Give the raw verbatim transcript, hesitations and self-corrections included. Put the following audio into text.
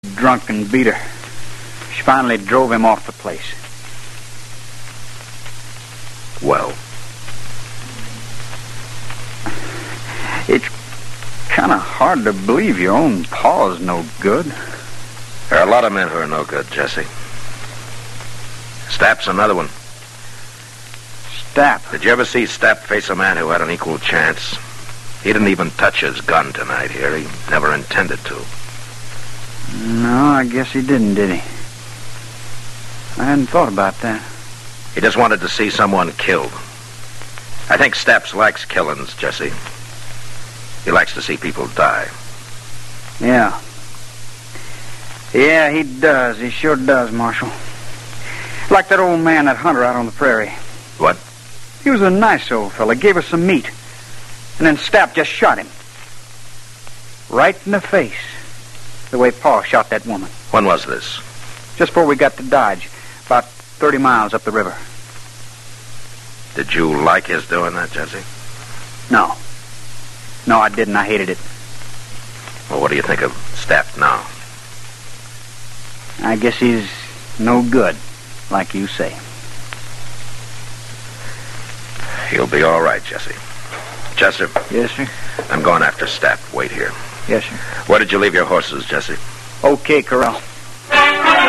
drunk and beat her. She finally drove him off the place. Well? It's kind of hard to believe your own pa's no good. There are a lot of men who are no good, Jesse. Stapp's another one. Stapp? Did you ever see Stapp face a man who had an equal chance? He didn't even touch his gun tonight here. He never intended to. No, I guess he didn't, did he? I hadn't thought about that. He just wanted to see someone killed. I think Stapp likes killings, Jesse. He likes to see people die. Yeah. Yeah, he does. He sure does, Marshal. Like that old man, that hunter out on the prairie. What? He was a nice old fella. Gave us some meat. And then Stapp just shot him. Right in the face. The way Pa shot that woman. When was this? Just before we got to Dodge. About thirty miles up the river. Did you like his doing that, Jesse? No. No, I didn't. I hated it. Well, what do you think of Stapp now? I guess he's no good, like you say. He'll be all right, Jesse. Chester? Yes, sir? I'm going after Stapp. Wait here. Yes, sir. Where did you leave your horses, Jesse? Okay, Corral.